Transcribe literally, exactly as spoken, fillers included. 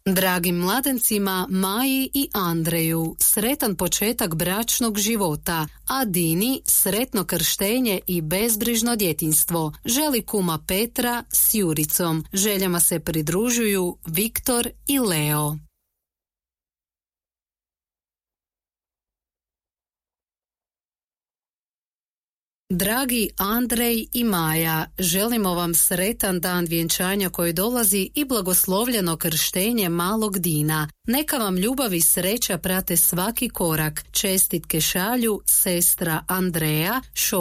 Dragim mladencima Maji i Andreju, sretan početak bračnog života, a Dini sretno krštenje i bezbrižno djetinjstvo. Želi kuma Petra s Juricom. Željama se pridružuju Viktor i Leo. Dragi Andrej i Maja, želimo vam sretan dan vjenčanja koji dolazi i blagoslovljeno krštenje malog Dina. Neka vam ljubav i sreća prate svaki korak. Čestitke šalju sestra Andreja,